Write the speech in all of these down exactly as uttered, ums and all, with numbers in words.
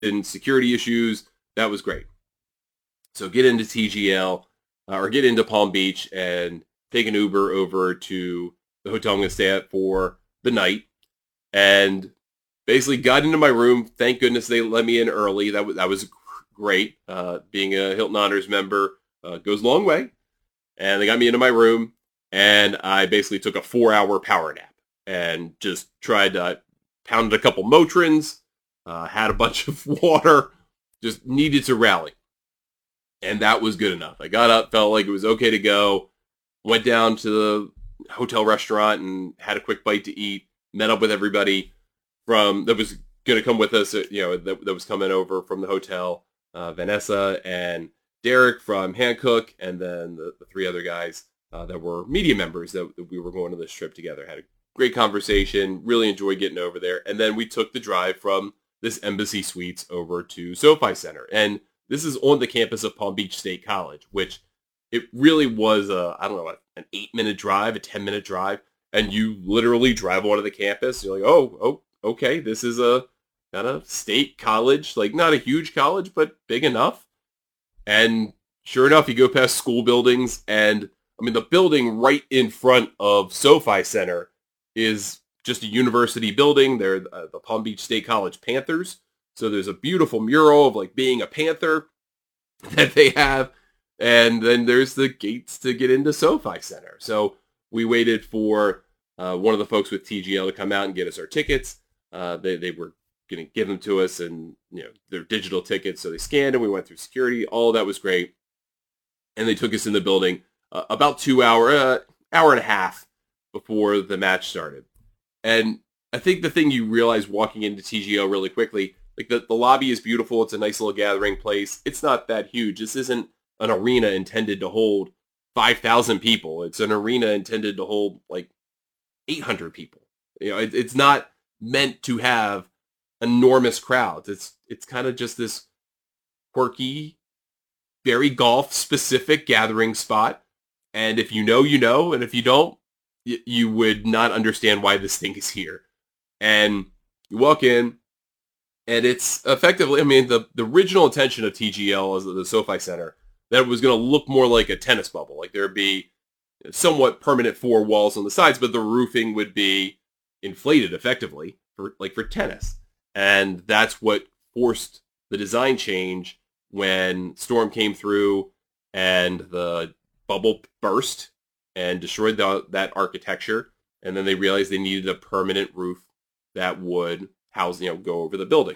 and security issues. That was great. So get into T G L uh, or get into Palm Beach and take an Uber over to the hotel I'm going to stay at for the night. And basically got into my room. Thank goodness they let me in early. That was, that was great. Uh, being a Hilton Honors member uh, goes a long way. And they got me into my room. And I basically took a four-hour power nap and just tried to uh, pounded a couple Motrins, uh, had a bunch of water, just needed to rally. And that was good enough. I got up, felt like it was okay to go, went down to the hotel restaurant and had a quick bite to eat, met up with everybody from that was going to come with us, you know, that, that was coming over from the hotel, uh, Vanessa and Derek from Hankook, and then the, the three other guys uh, that were media members that, that we were going to this trip together. Had a great conversation, really enjoyed getting over there. And then we took the drive from this Embassy Suites over to SoFi Center. And this is on the campus of Palm Beach State College, which it really was, a, I don't know, an eight-minute drive, a ten-minute drive. And you literally drive onto the campus. You're like, oh, oh, okay, this is a kind of state college, like not a huge college, but big enough. And sure enough, you go past school buildings, and I mean, the building right in front of SoFi Center is just a university building. They're uh, the Palm Beach State College Panthers. So there's a beautiful mural of like being a Panther that they have. And then there's the gates to get into SoFi Center. So we waited for uh, one of the folks with T G L to come out and get us our tickets. Uh, they, they were going to give them to us, and you know, they're digital tickets. So they scanned and we went through security. All of that was great. And they took us in the building uh, about two hour, uh, hour and a half before the match started. And I think the thing you realize walking into T G L really quickly, like the, the lobby is beautiful. It's a nice little gathering place. It's not that huge. This isn't an arena intended to hold five thousand people. It's an arena intended to hold like eight hundred people. You know, it, it's not meant to have enormous crowds. It's, it's kind of just this quirky, very golf specific gathering spot. And if you know, you know, and if you don't, y- you would not understand why this thing is here. And you walk in, and it's effectively, I mean, the, the original intention of T G L as the SoFi Center, that it was going to look more like a tennis bubble. Like there'd be somewhat permanent four walls on the sides, but the roofing would be inflated effectively for like for tennis. And that's what forced the design change when Storm came through and the bubble burst and destroyed the, that architecture. And then they realized they needed a permanent roof that would house, you know, go over the building.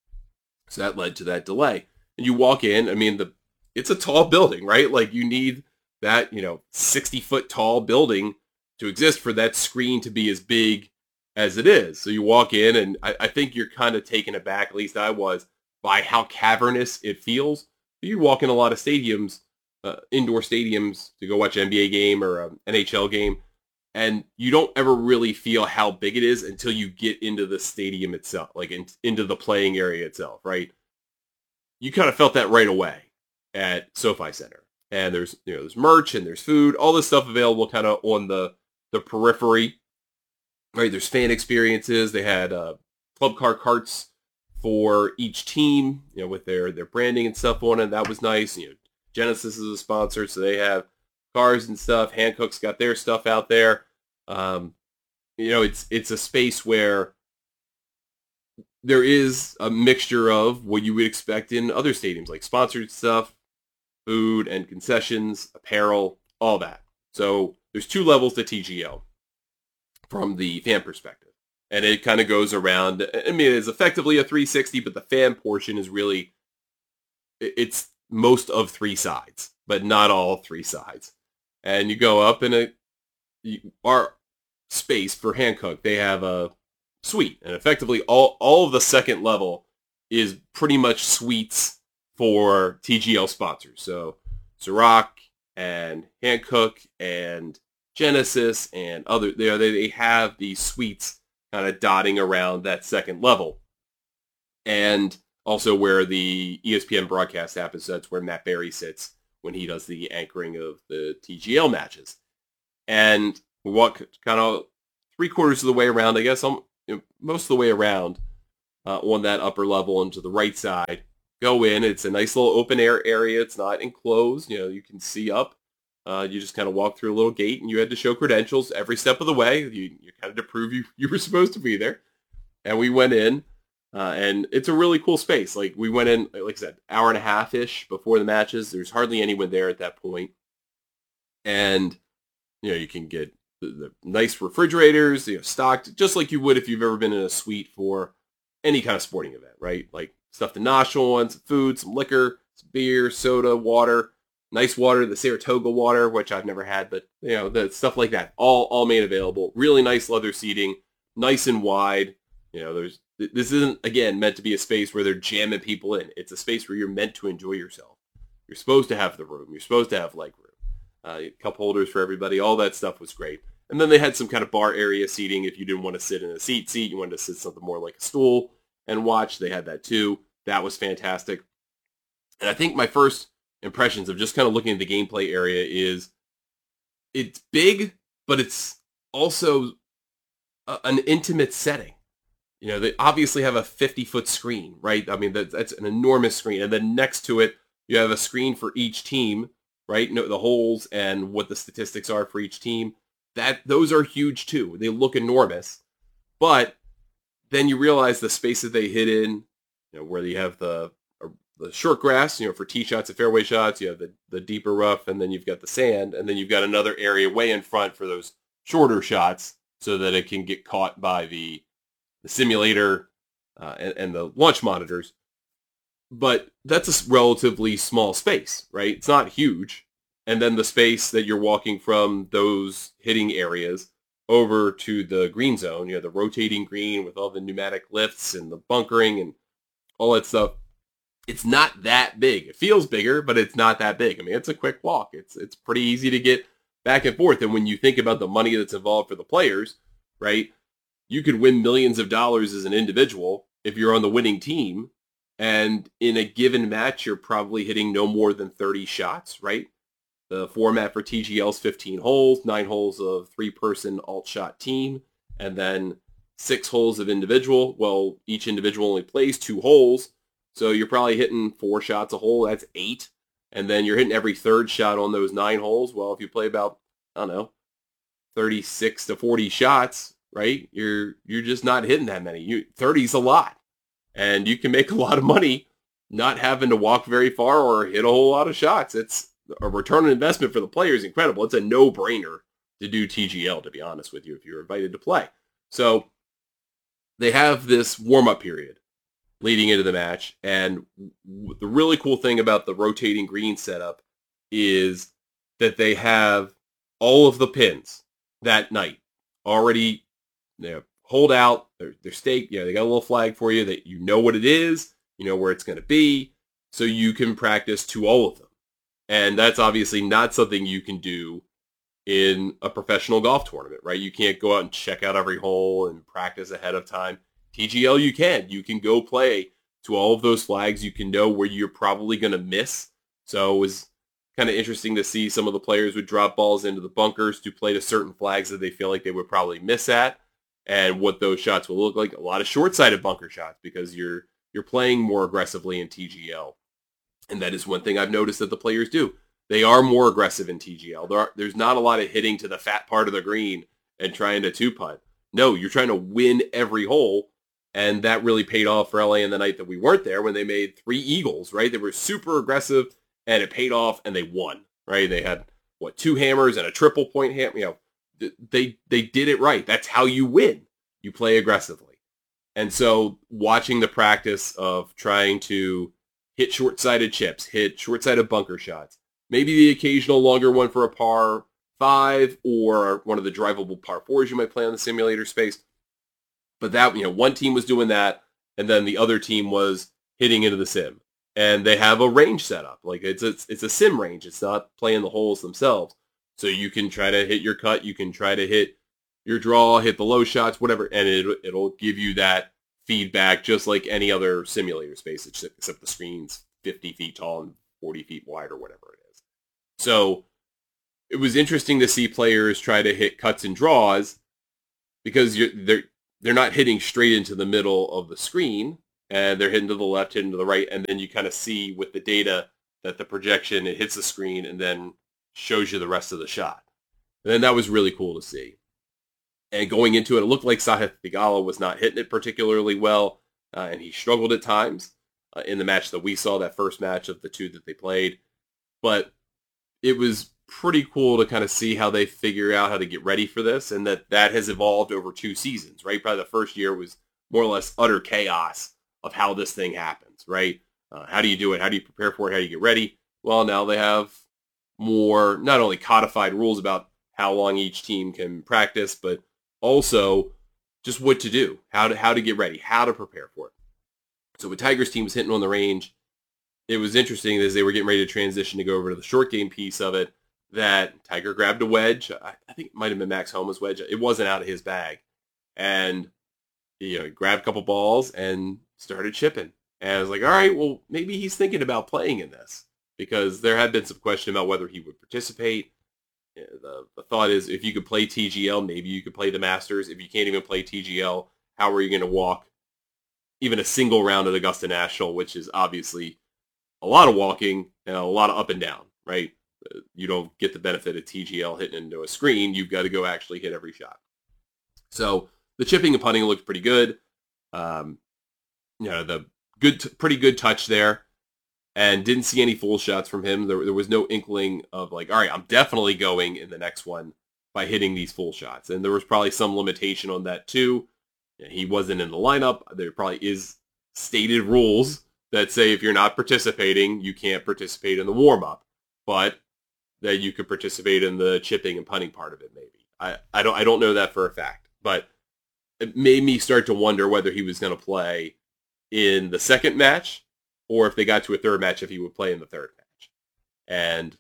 So that led to that delay. And you walk in, I mean, the it's a tall building, right? Like you need that, you know, sixty foot tall building to exist for that screen to be as big as it is. So you walk in, and I, I think you're kind of taken aback, at least I was, by how cavernous it feels. You walk in a lot of stadiums, uh, indoor stadiums, to go watch an N B A game or an N H L game, and you don't ever really feel how big it is until you get into the stadium itself, like in, into the playing area itself, right? You kind of felt that right away at SoFi Center. And there's, you know, there's merch and there's food, all this stuff available kind of on the, the periphery, right? There's fan experiences. They had uh, club car carts for each team, you know, with their, their branding and stuff on it. That was nice. You know, Genesis is a sponsor, so they have cars and stuff. Hankook's got their stuff out there. Um, you know, it's, it's a space where there is a mixture of what you would expect in other stadiums, like sponsored stuff, food and concessions, apparel, all that. So there's two levels to T G L from the fan perspective. And it kind of goes around, I mean, it's effectively a three sixty, but the fan portion is really, it's most of three sides, but not all three sides. And you go up in a, our space for Hankook, they have a suite. And effectively all, all of the second level is pretty much suites for T G L sponsors. So Ciroc and Hankook and Genesis and other, they, they have these suites kind of dotting around that second level. And also where the E S P N broadcast happens, so that's where Matt Berry sits when he does the anchoring of the T G L matches. And we walk kind of three quarters of the way around, I guess, um, you know, most of the way around. uh, on that upper level and to the right side. Go in. It's a nice little open air area. It's not enclosed. You know, you can see up. Uh, you just kind of walk through a little gate, and you had to show credentials every step of the way. You, you kind of to prove you, you were supposed to be there. And we went in, uh, and it's a really cool space. Like, we went in, like I said, hour and a half-ish before the matches. There's hardly anyone there at that point. And, you know, you can get the, the nice refrigerators, you know, stocked, just like you would if you've ever been in a suite for any kind of sporting event, right? Like, stuff to nosh on, some food, some liquor, some beer, soda, water. Nice water, the Saratoga water, which I've never had, but, you know, the stuff like that, all all made available. Really nice leather seating, nice and wide. You know, there's this isn't, again, meant to be a space where they're jamming people in. It's a space where you're meant to enjoy yourself. You're supposed to have the room. You're supposed to have leg room. Uh, cup holders for everybody. All that stuff was great. And then they had some kind of bar area seating if you didn't want to sit in a seat seat. You wanted to sit something more like a stool and watch. They had that too. That was fantastic. And I think my first impressions of just kind of looking at the gameplay area is it's big, but it's also a, an intimate setting. You know, they obviously have a fifty-foot screen, right? I mean, that, that's an enormous screen. And then next to it, you have a screen for each team, right? No, the holes and what the statistics are for each team. That those are huge too. They look enormous. But then you realize the space that they hit in, you know, where you have the the short grass, you know, for tee shots and fairway shots, you have the, the deeper rough, and then you've got the sand, and then you've got another area way in front for those shorter shots so that it can get caught by the, the simulator uh, and, and the launch monitors. But that's a relatively small space, right? It's not huge. And then the space that you're walking from those hitting areas over to the green zone, you know, the rotating green with all the pneumatic lifts and the bunkering and all that stuff. It's not that big. It feels bigger, but it's not that big. I mean, it's a quick walk. It's it's pretty easy to get back and forth. And when you think about the money that's involved for the players, right, you could win millions of dollars as an individual if you're on the winning team. And in a given match, you're probably hitting no more than thirty shots, right? The format for T G L is fifteen holes, nine holes of three-person alt-shot team, and then six holes of individual. Well, each individual only plays two holes. So you're probably hitting four shots a hole. That's eight. And then you're hitting every third shot on those nine holes. Well, if you play about, I don't know, thirty-six to forty shots, right? You're you're just not hitting that many. You thirty's a lot. And you can make a lot of money not having to walk very far or hit a whole lot of shots. It's a return on investment for the player is incredible. It's a no-brainer to do T G L, to be honest with you, if you're invited to play. So they have this warm-up period leading into the match. And the really cool thing about the rotating green setup is that they have all of the pins that night already, you know, hold out, they're, they're staked, you know, they got a little flag for you that you know what it is, you know where it's going to be, so you can practice to all of them. And that's obviously not something you can do in a professional golf tournament, right? You can't go out and check out every hole and practice ahead of time. T G L, you can. You can go play to all of those flags. You can know where you're probably going to miss. So it was kind of interesting to see some of the players would drop balls into the bunkers to play to certain flags that they feel like they would probably miss at, and what those shots will look like. A lot of short-sighted bunker shots because you're you're playing more aggressively in T G L. And that is one thing I've noticed that the players do. They are more aggressive in T G L. There are, there's not a lot of hitting to the fat part of the green and trying to two-putt. No, you're trying to win every hole. And that really paid off for L A in the night that we weren't there when they made three eagles, right? They were super aggressive, and it paid off, and they won, right? They had, what, two hammers and a triple point hammer. You know, they they did it right. That's how you win. You play aggressively. And so watching the practice of trying to hit short-sided chips, hit short-sided bunker shots, maybe the occasional longer one for a par five or one of the drivable par fours you might play on the simulator space. But that, you know, one team was doing that, and then the other team was hitting into the sim. And they have a range set up. Like, it's, it's, it's a sim range. It's not playing the holes themselves. So you can try to hit your cut. You can try to hit your draw, hit the low shots, whatever. And it, it'll give you that feedback just like any other simulator space, except the screen's fifty feet tall and forty feet wide or whatever it is. So it was interesting to see players try to hit cuts and draws because you're, they're, they're not hitting straight into the middle of the screen, and they're hitting to the left, hitting to the right, and then you kind of see with the data that the projection, it hits the screen and then shows you the rest of the shot. And then that was really cool to see. And going into it, it looked like Sahith Theegala was not hitting it particularly well, uh, and he struggled at times uh, in the match that we saw, that first match of the two that they played. But it was pretty cool to kind of see how they figure out how to get ready for this, and that that has evolved over two seasons, right? Probably the first year was more or less utter chaos of how this thing happens, right? Uh, how do you do it? How do you prepare for it? How do you get ready? Well, now they have more, not only codified rules about how long each team can practice, but also just what to do, how to how to get ready, how to prepare for it. So when Tiger's team was hitting on the range, it was interesting as they were getting ready to transition to go over to the short game piece of it, that Tiger grabbed a wedge. I, I think it might have been Max Homa's wedge. It wasn't out of his bag. And you know, he grabbed a couple balls and started chipping. And I was like, all right, well, maybe he's thinking about playing in this, because there had been some question about whether he would participate. The, the thought is, if you could play T G L, maybe you could play the Masters. If you can't even play T G L, how are you going to walk even a single round at Augusta National, which is obviously a lot of walking and a lot of up and down, right? You don't get the benefit of T G L hitting into a screen. You've got to go actually hit every shot. So the chipping and putting looked pretty good. Um, you know, the good, t- pretty good touch there. And didn't see any full shots from him. There, there was no inkling of like, all right, I'm definitely going in the next one by hitting these full shots. And there was probably some limitation on that too. He wasn't in the lineup. There probably is stated rules that say if you're not participating, you can't participate in the warm-up, but that you could participate in the chipping and putting part of it maybe. I, I don't I don't know that for a fact, but it made me start to wonder whether he was going to play in the second match, or if they got to a third match, if he would play in the third match. And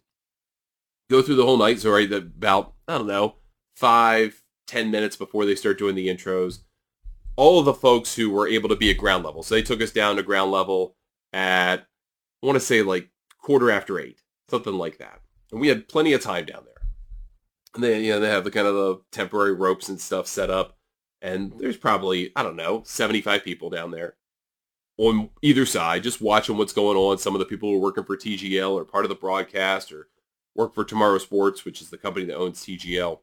go through the whole night. So right about, I don't know, five, ten minutes before they start doing the intros, all of the folks who were able to be at ground level. So they took us down to ground level at, I want to say like quarter after eight, something like that. And we had plenty of time down there. And they, you know, they have the kind of the temporary ropes and stuff set up. And there's probably, I don't know, seventy-five people down there on either side, just watching what's going on. Some of the people who are working for T G L or part of the broadcast or work for Tomorrow Sports, which is the company that owns T G L.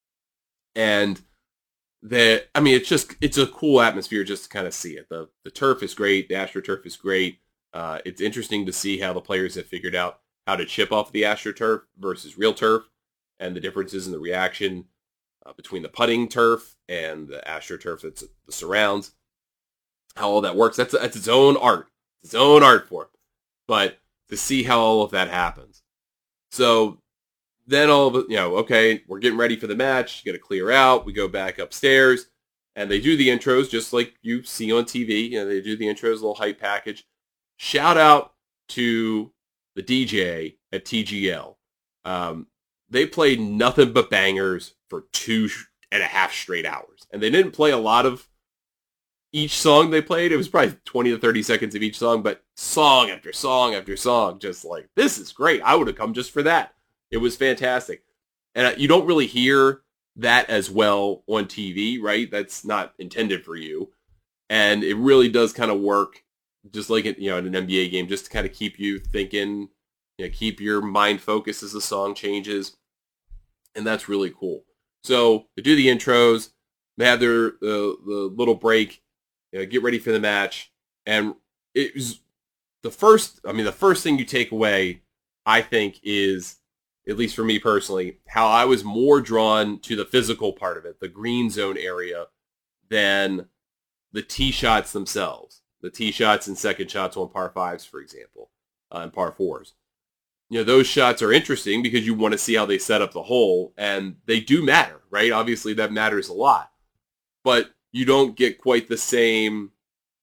And that, I mean, it's just, it's a cool atmosphere just to kind of see it. The the turf is great. The AstroTurf is great. Uh, it's interesting to see how the players have figured out how to chip off the AstroTurf versus real turf, and the differences in the reaction uh, between the putting turf and the AstroTurf that's the surrounds. How all that works, that's that's its own art, its own art form. But to see how all of that happens, so then all of it, you know, okay, we're getting ready for the match. You got to clear out. We go back upstairs, and they do the intros just like you see on T V. You know, they do the intros, a little hype package. Shout out to the D J at T G L. Um, they played nothing but bangers for two and a half straight hours, and they didn't play a lot of each song they played. It was probably twenty to thirty seconds of each song, but song after song after song, just like, this is great. I would have come just for that. It was fantastic. And you don't really hear that as well on T V, right? That's not intended for you. And it really does kind of work just like, you know, in an N B A game, just to kind of keep you thinking, you know, keep your mind focused as the song changes. And that's really cool. So they do the intros, they have their uh, the little break, you know, get ready for the match. And it was the first, I mean, the first thing you take away, I think, is, at least for me personally, how I was more drawn to the physical part of it, the green zone area, than the tee shots themselves. The tee shots and second shots on par fives, for example, uh, and par fours. You know, those shots are interesting because you want to see how they set up the hole, and they do matter, right? Obviously, that matters a lot. But you don't get quite the same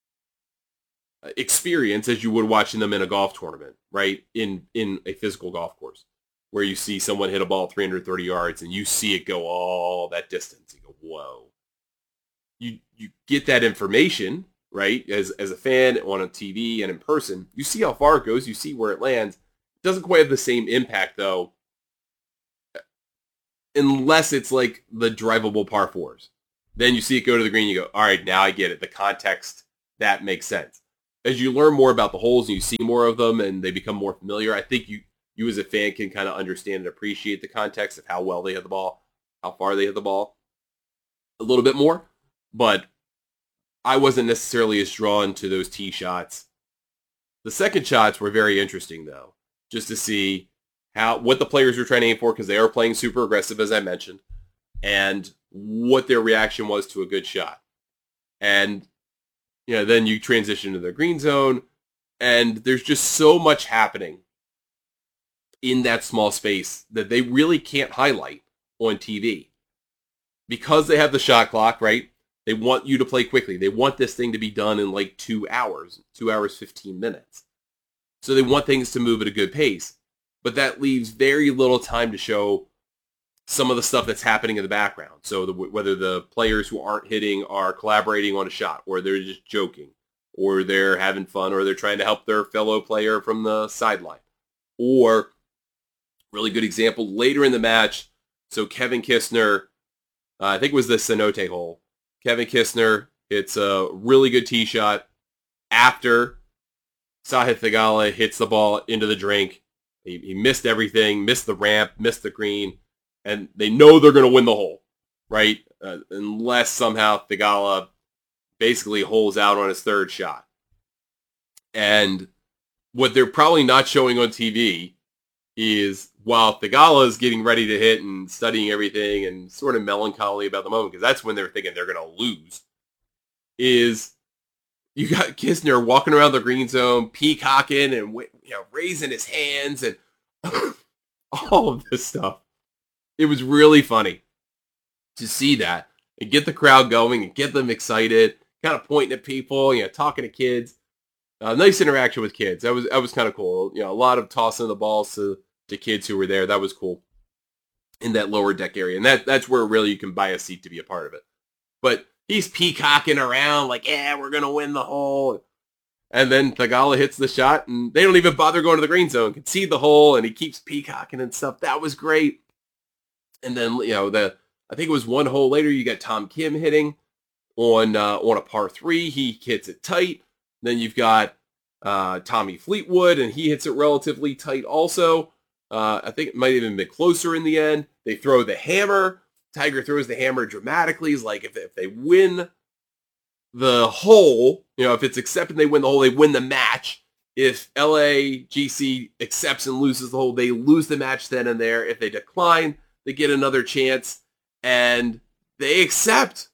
experience as you would watching them in a golf tournament, right? In in a physical golf course, where you see someone hit a ball three hundred thirty yards and you see it go all that distance. You go, whoa. You you get that information, right? As as a fan on a T V and in person, you see how far it goes, you see where it lands. It doesn't quite have the same impact, though, unless it's like the drivable par fours. Then you see it go to the green, you go, all right, now I get it. The context, that makes sense. As you learn more about the holes and you see more of them and they become more familiar, I think you, you as a fan can kind of understand and appreciate the context of how well they hit the ball, how far they hit the ball a little bit more. But I wasn't necessarily as drawn to those tee shots. The second shots were very interesting, though, just to see how what the players were trying to aim for, because they are playing super aggressive, as I mentioned, and what their reaction was to a good shot. And, you know, then you transition to the green zone, and there's just so much happening in that small space that they really can't highlight on T V. Because they have the shot clock, right? They want you to play quickly. They want this thing to be done in like two hours, two hours, fifteen minutes. So they want things to move at a good pace. But that leaves very little time to show some of the stuff that's happening in the background. So the, whether the players who aren't hitting are collaborating on a shot, or they're just joking, or they're having fun, or they're trying to help their fellow player from the sideline. Or, really good example, later in the match, so Kevin Kistner, uh, I think it was the Cenote hole, Kevin Kistner hits a really good tee shot after Sahith Theegala hits the ball into the drink. He, he missed everything, missed the ramp, missed the green, and they know they're going to win the hole, right? Uh, unless somehow Theegala basically holes out on his third shot. And what they're probably not showing on T V is while Theegala is getting ready to hit and studying everything and sort of melancholy about the moment, because that's when they're thinking they're going to lose, is you got Kistner walking around the green zone, peacocking and, you know, raising his hands and all of this stuff. It was really funny to see that and get the crowd going and get them excited, kind of pointing at people, you know, talking to kids. Uh, nice interaction with kids. That was that was kind of cool. You know, a lot of tossing the balls to, to kids who were there. That was cool in that lower deck area. And that that's where really you can buy a seat to be a part of it. But he's peacocking around like, yeah, we're going to win the hole. And then Theegala hits the shot, and they don't even bother going to the green zone. Can see the hole, and he keeps peacocking and stuff. That was great. And then, you know, the I think it was one hole later, you got Tom Kim hitting on uh, on a par three. He hits it tight. Then you've got uh, Tommy Fleetwood, and he hits it relatively tight also. Uh, I think it might even been closer in the end. They throw the hammer. Tiger throws the hammer dramatically. He's like, if, if they win the hole, you know, if it's accepted they win the hole, they win the match. If L A G C accepts and loses the hole, they lose the match then and there. If they decline, they get another chance. And they accept.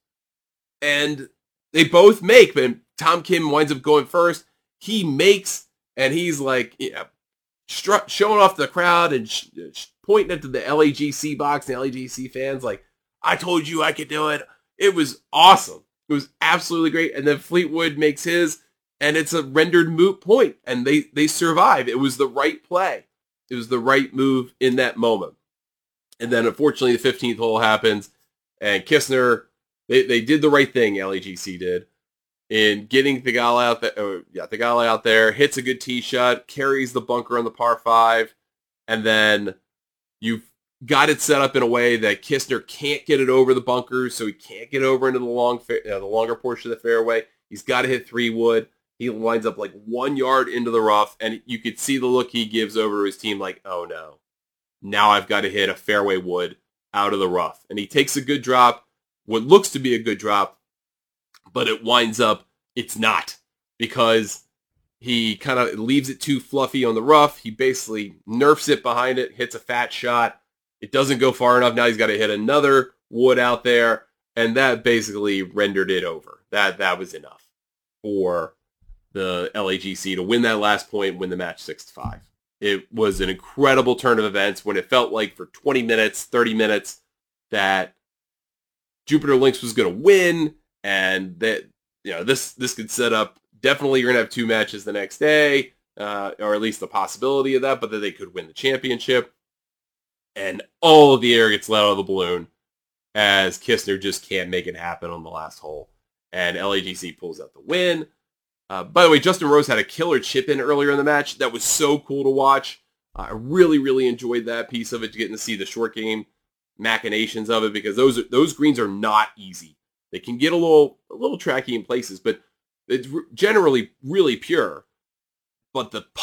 And they both make, but Tom Kim winds up going first. He makes, and he's like, yeah, stru- showing off the crowd and sh- sh- pointing it to the L A G C box and L A G C fans like, I told you I could do it. It was awesome. It was absolutely great. And then Fleetwood makes his, and it's a rendered moot point, and they, they survive. It was the right play. It was the right move in that moment. And then, unfortunately, the fifteenth hole happens, and Kistner, they, they did the right thing, L A G C did, in getting Theegala out there, or, yeah, Theegala out there, hits a good tee shot, carries the bunker on the par five, and then you've got it set up in a way that Kistner can't get it over the bunker, so he can't get over into the long, uh, the longer portion of the fairway. He's got to hit three wood. He winds up like one yard into the rough, and you could see the look he gives over to his team like, oh no, now I've got to hit a fairway wood out of the rough. And he takes a good drop, what looks to be a good drop, but it winds up, it's not, because he kind of leaves it too fluffy on the rough. He basically nerfs it behind it, hits a fat shot. It doesn't go far enough. Now he's got to hit another wood out there, and that basically rendered it over. That that was enough for the L A G C to win that last point, win the match six to five. It was an incredible turn of events when it felt like for twenty minutes, thirty minutes, that Jupiter Links was going to win, and that, you know, this this could set up, definitely you're going to have two matches the next day, uh, or at least the possibility of that, but that they could win the championship. And all of the air gets let out of the balloon as Kistner just can't make it happen on the last hole. And L A G C pulls out the win. Uh, by the way, Justin Rose had a killer chip in earlier in the match. That was so cool to watch. Uh, I really, really enjoyed that piece of it, getting to see the short game machinations of it, because those those greens are not easy. They can get a little a little tracky in places, but it's generally really pure. But the